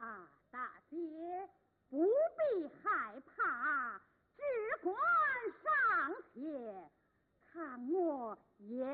啊，大姐不必害怕，只管上前，看我演